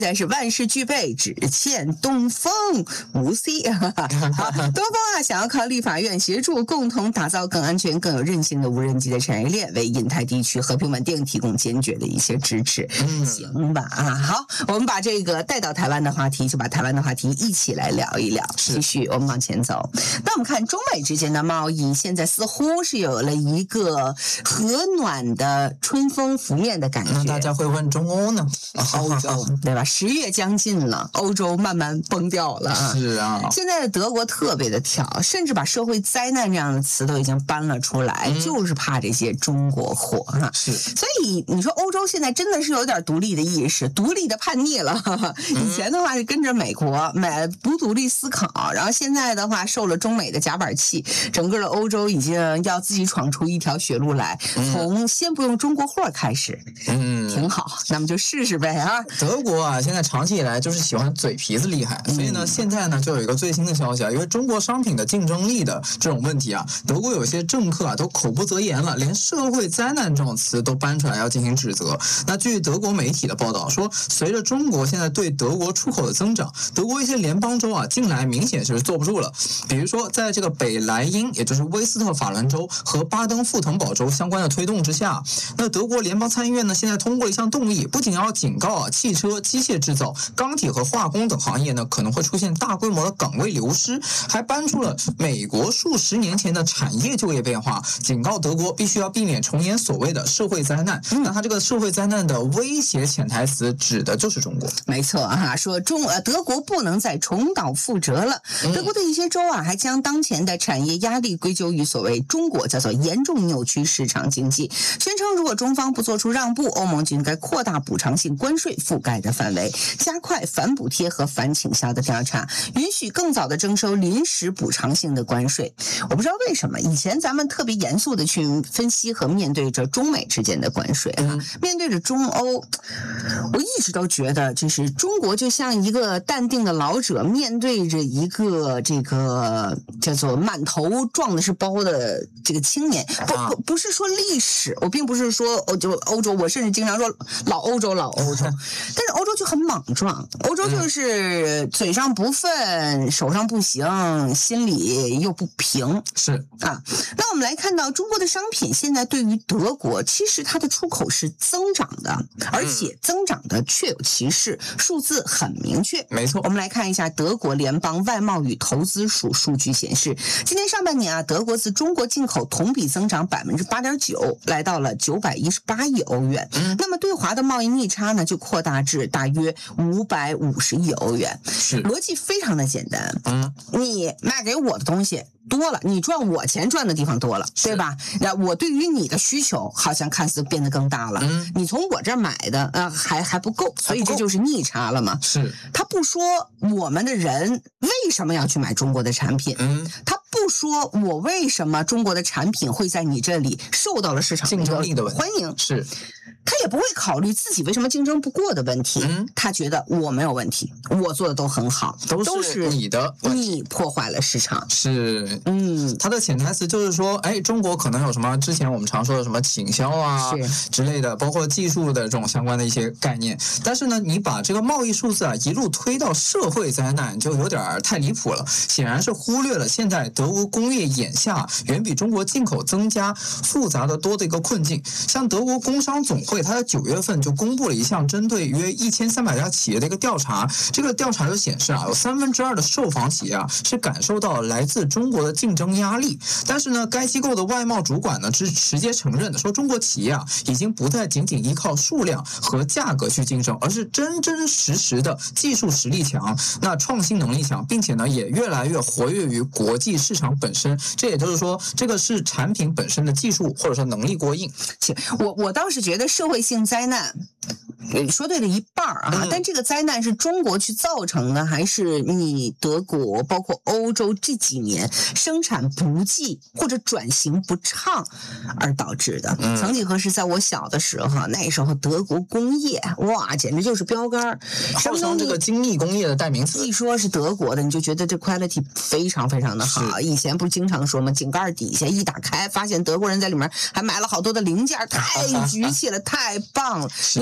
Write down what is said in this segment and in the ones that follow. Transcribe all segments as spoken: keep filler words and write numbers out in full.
但是万事俱备，只欠东风无 C。好，东风啊，想要靠立法院协助，共同打造更安全、更有韧性的无人机的产业链，为印太地区和平稳定提供坚决的一些支持。嗯、行吧啊，好，我们把这个带到台湾的话题，就把台湾的话题一起来聊一聊。继续，我们往前走。那我们看中美之间的贸易，现在似乎是有了一个和暖的春风拂面的感觉。 那大家会问中欧呢？ 欧洲对吧？十月将近了，欧洲慢慢崩掉了。 是啊， 现在的德国特别的挑，甚至把社会灾难这样的词都已经搬了出来，嗯、就是怕这些中国货哈。 是， 所以你说欧洲现在真的是有点独立的意识，独立的叛逆了。嗯、以前的话是跟着美国，买不独立思考，然后现在的话受了中美的夹板气，整个的欧洲已经要自己闯出一条血路来，嗯、从先不用中国货开始，嗯，挺好，那么就试试呗啊。 德国啊，现在长期以来就是喜欢嘴皮子厉害，所以呢，现在呢就有一个最新的消息啊，因为中国商品的竞争力的这种问题啊，德国有些政客啊都口不择言了，连社会灾难这种词都搬出来要进行指责。那据德国媒体的报道说，随着中国现在对德国出口的增长，德国一些联邦州啊近来明显是坐不住了。比如说，在这个北莱茵，也就是威斯特法兰州和巴登富腾堡州相关的推动之下，那德国联邦参议院呢现在通过了一项动议，不仅要警告啊汽车、机械制造、钢铁和化工等行业呢可能会出现大规模的岗位流失，还搬出了美国数十年前的产业就业变化，警告德国必须要避免重演所谓的社会灾难。嗯、那它这个社会灾难的威胁潜台词指的就是中国。 没错啊，说中呃德国不能再重蹈覆辙了。嗯、德国的一些州啊还将当前的产业压力归咎于所谓中国叫做严重扭曲市场经济，宣称如果中方不做出让步，欧盟就应该扩大补偿性关税覆盖的范围，加快反补贴和反倾销的调查，允许更早的征收临时补偿性的关税。我不知道为什么以前咱们特别严肃的去分析和面对着中美之间的关税啊，嗯、面对着中欧，我一直都觉得就是中国就像一个淡定的老者面对着一个这个叫做满头撞的是包的这个青年。不不不是说历史，我并不是说欧就欧洲，我甚至经常说老欧洲老欧洲，但是欧洲就很莽撞，欧洲就是嘴上不忿，手上不行，心里又不平。 是啊，那我们来看到中国的商品现在对于德国，其实它的出口是增长的，而且增长的确有其事，数字很明确。 没错， 我们来看一下德国联邦外贸与投资署数据显示，今年上半年啊，德国自中国进口同比增长百分之八点九，来到了九百一十八亿欧元。嗯，那么对华的贸易逆差呢，就扩大至大约五百五十亿欧元。 是， 逻辑非常的简单。嗯，你卖给我的东西多了，你赚我钱赚的地方多了，对吧？那我对于你的需求好像看似变得更大了。嗯，你从我这儿买的呃还还不够，所以这就是逆差了嘛。 是， 他不说我们的人为什么要去买中国的产品，嗯，他不说我为什么中国的产品会在你这里受到了市场竞争力的欢迎， 是。 他也不会考虑自己为什么竞争不过的问题，嗯、他觉得我没有问题，我做的都很好， 都是你的， 你破坏了市场。 是，嗯，他的潜台词就是说，哎，中国可能有什么之前我们常说的什么倾销啊之类的，包括技术的这种相关的一些概念。但是呢，你把这个贸易数字啊一路推到社会灾难，就有点太离谱了。显然是忽略了现在德国工业眼下远比中国进口增加复杂的多的一个困境。像德国工商总会，它在九月份就公布了一项针对约一千三百家企业的一个调查。这个调查就显示啊，有三分之二的受访企业啊是感受到来自中国的竞争压力。但是呢，该机构的外贸主管呢是直接承认的，说中国企业啊已经不再仅仅依靠数量和价格去竞争，而是真真实实的技术实力强，那创新能力强，并且呢也越来越活跃于国际市场本身。这也就是说，这个是产品本身的技术或者说能力过硬。 我我倒是觉得社会性灾难说对了一半啊、嗯，但这个灾难是中国去造成的，还是你德国包括欧洲这几年生产不济或者转型不畅而导致的？嗯、曾几何时，在我小的时候，那时候德国工业哇，简直就是标杆， 号称这个精密工业的代名词。 一说是德国的，你就觉得这 quality 非常非常的好。以前不是经常说吗？井盖底下一打开，发现德国人在里面还买了好多的零件，太局气了，太棒了。您一定听过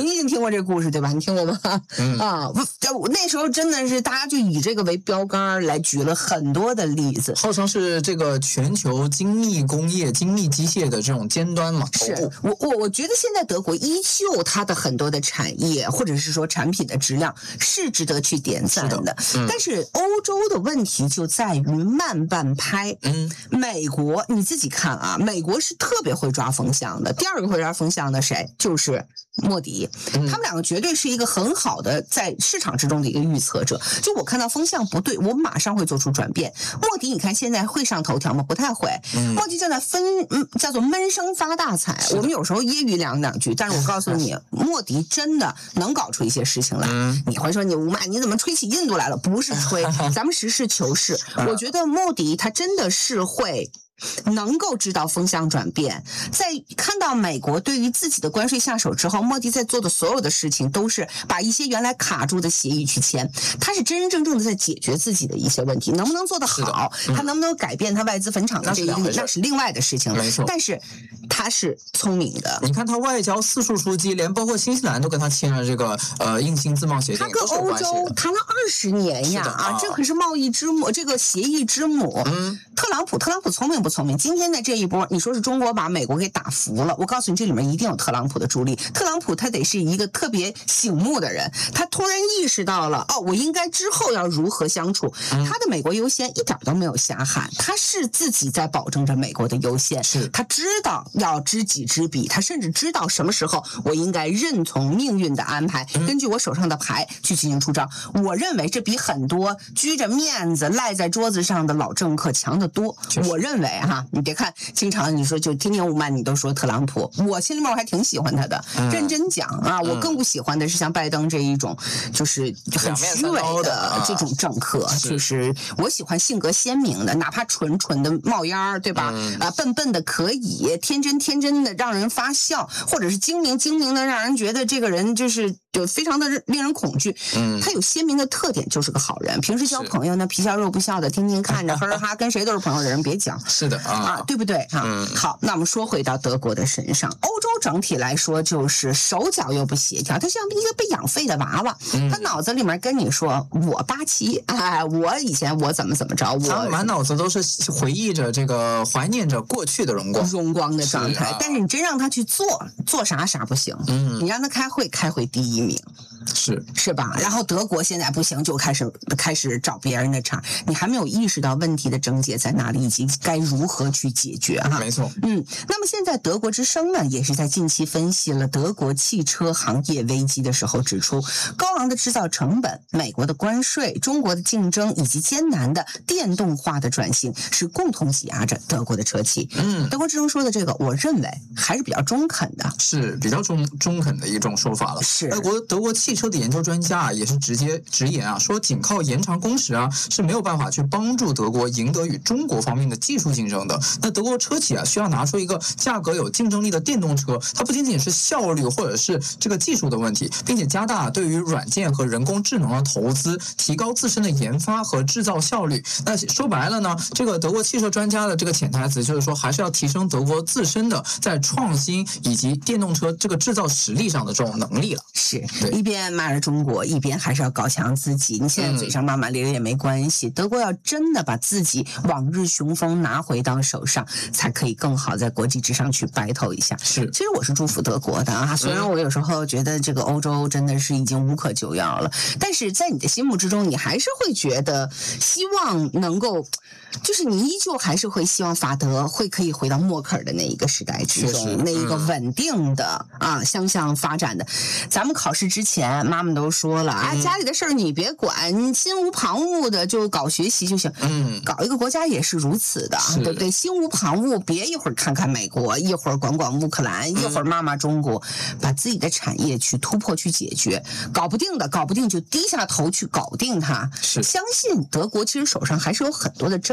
过这故事对吧？你听过吗？嗯、啊，那时候真的是大家就以这个为标杆来举了很多的例子， 号称是这个全球精密工业、精密机械的这种尖端嘛。 是我我我觉得现在德国依旧它的很多的产业或者是说产品的质量是值得去点赞的， 的嗯、 但是欧洲的问题就在于慢半拍。嗯，美国你自己看啊，美国是特别会抓风向的。第二个会抓风向的谁？就是莫迪。嗯、他们两个绝对是一个很好的在市场之中的一个预测者。就我看到风向不对，我马上会做出转变。莫迪，你看现在会上头条吗？不太会。嗯、莫迪正在分，嗯，叫做闷声发大财。我们有时候揶揄两两句，但是我告诉你，莫迪真的能搞出一些事情来。嗯、你会说你吴麦你怎么吹起印度来了？不是吹，咱们实事求是。我觉得莫迪他真的是会能够知道风向转变，在看到美国对于自己的关税下手之后，莫迪在做的所有的事情都是把一些原来卡住的协议去签，他是真真正正的在解决自己的一些问题，能不能做得好，嗯、他能不能改变他外资坟场的这一个，那是另外的事情了。 没错， 但是他是聪明的。 你看他外交四处出击，连包括新西兰都跟他签了这个呃硬性自贸协定， 他跟欧洲谈了二十年呀，啊，这可是贸易之母，这个协议之母。嗯，特朗普，特朗普聪明不聪明？今天的这一波，你说是中国把美国给打服了，我告诉你，这里面一定有特朗普的助力。特朗普他得是一个特别醒目的人，他突然意识到了，哦，我应该之后要如何相处。嗯、他的美国优先一点都没有瞎喊，他是自己在保证着美国的优先， 是他知道要知己知彼，他甚至知道什么时候我应该认从命运的安排，嗯、根据我手上的牌去进行出招。我认为这比很多居着面子赖在桌子上的老政客强得多。我认为哈，你别看经常你说就天天无漫你都说特朗普，我心里面我还挺喜欢他的。嗯、认真讲啊，我更不喜欢的是像拜登这一种就是很虚伪的这种政客，啊、就是我喜欢性格鲜明的，哪怕蠢蠢的冒烟儿，对吧？嗯、啊，笨笨的可以，天真天真的让人发笑，或者是精明精明的让人觉得这个人就是就非常的令人恐惧。嗯，他有鲜明的特点，就是个好人。平时交朋友呢，皮笑肉不笑的，天天看着呵呵哈，跟谁都是朋友的人，别讲。 是的啊， 啊，对不对啊？嗯、好，那我们说回到德国的身上，欧洲整体来说就是手脚又不协调，他像一个被养废的娃娃，嗯、他脑子里面跟你说我八七，哎，我以前我怎么怎么着，我他满脑子都是回忆着这个怀念着过去的荣光荣光的状态，是啊、但是你真让他去做做啥啥不行，嗯，你让他开会开会第一名。 是是吧？然后德国现在不行，就开始开始找别人的茬，你还没有意识到问题的症结在哪里，以及该如何去解决哈。 没错， 嗯，那么现在德国之声呢，也是在近期分析了德国汽车行业危机的时候，指出高昂的制造成本、美国的关税、中国的竞争以及艰难的电动化的转型，是共同挤压着德国的车企。嗯，德国之声说的这个，我认为还是比较中肯的， 是比较中中肯的一种说法了。 是德国德国汽车的研究专家啊，也是直接直言啊，说仅靠延长工时啊是没有办法去帮助德国赢得与中国方面的技术竞争的。那德国车企啊，需要拿出一个价格有竞争力的电动车，它不仅仅是效率或者是这个技术的问题，并且加大对于软件和人工智能的投资，提高自身的研发和制造效率。那说白了呢，这个德国汽车专家的这个潜台词就是说，还是要提升德国自身的在创新以及电动车这个制造实力上的这种能力了。 是一边骂着中国，一边还是要搞强自己。你现在嘴上骂骂咧咧也没关系，嗯、德国要真的把自己往日雄风拿回到手上，才可以更好在国际之上去 battle 一下。 是， 其实我是祝福德国的啊，虽然我有时候觉得这个欧洲真的是已经无可救药了，但是在你的心目之中，你还是会觉得希望能够，就是你依旧还是会希望法德会可以回到默克尔的那一个时代之中，那一个稳定的、嗯、啊相向发展的。咱们考试之前，妈妈都说了，哎、嗯，家里的事儿你别管，你心无旁骛的就搞学习就行。嗯，搞一个国家也是如此的，对不对？心无旁骛，别一会儿看看美国，一会儿管管乌克兰，一会儿骂骂中国，把自己的产业去突破去解决，搞不定的搞不定就低下头去搞定它。 是， 相信德国其实手上还是有很多的珍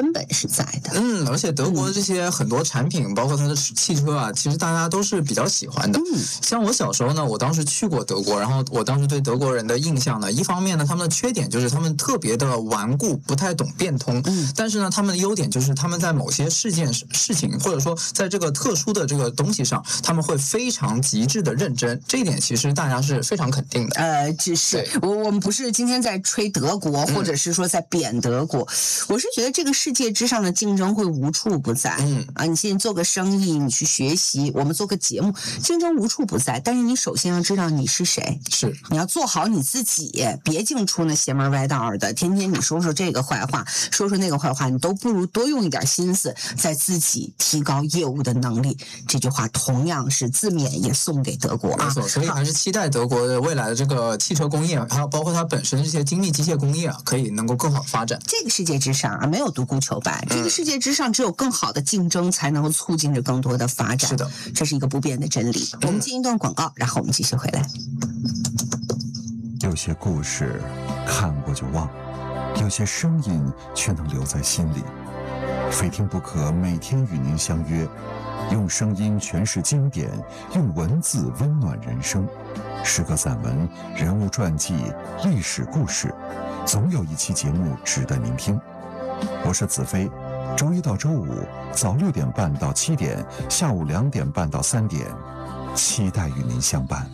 根本是在的。 嗯，而且德国的这些很多产品，嗯、包括它的汽车啊，其实大家都是比较喜欢的。嗯，像我小时候呢，我当时去过德国，然后我当时对德国人的印象呢，一方面呢，他们的缺点就是他们特别的顽固，不太懂变通。嗯，但是呢，他们的优点就是他们在某些事件事情，或者说在这个特殊的这个东西上，他们会非常极致的认真。这一点其实大家是非常肯定的。 呃，只是我我们不是今天在吹德国，或者是说在贬德国，嗯、我是觉得这个世界之上的竞争会无处不在。嗯啊，你现在做个生意，你去学习，我们做个节目，竞争无处不在。但是你首先要知道你是谁， 是你要做好你自己，别净出那邪门歪道的。天天你说说这个坏话，说说那个坏话，你都不如多用一点心思在自己提高业务的能力。这句话同样是自勉也送给德国啊。 没错，所以还是期待德国的未来的这个汽车工业，还有包括它本身这些精密机械工业啊，可以能够更好发展。 这个世界之上啊，没有独孤求败，嗯、这个世界之上只有更好的竞争才能够促进着更多的发展。 是的， 这是一个不变的真理。嗯、我们进一段广告，然后我们继续回来。 有些故事看过就忘，有些声音却能留在心里。非听不可，每天与您相约，用声音诠释经典，用文字温暖人生。诗歌散文、人物传记、历史故事，总有一期节目值得您听。我是子飞，周一到周五早六点半到七点，下午两点半到三点，期待与您相伴。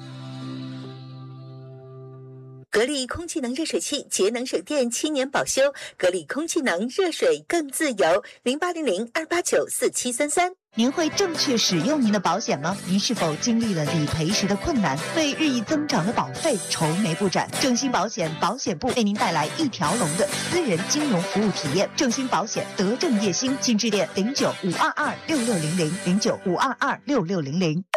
格力空气能热水器节能省电七年保修，格力空气能热水更自由。零八零零二八九四七三三。 您会正确使用您的保险吗？您是否经历了理赔时的困难，为日益增长的保费愁眉不展？正兴保险保险部为您带来一条龙的私人金融服务体验。正兴保险德政叶兴，请致电零九五二二六六零零零九五二二六六零零。